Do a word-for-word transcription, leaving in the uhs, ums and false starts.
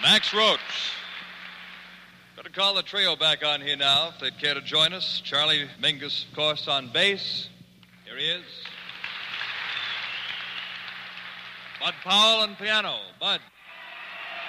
Max Roach. Going to call the trio back on here now, if they'd care to join us. Charlie Mingus, of course, on bass. Here he is. Bud Powell on piano. Bud.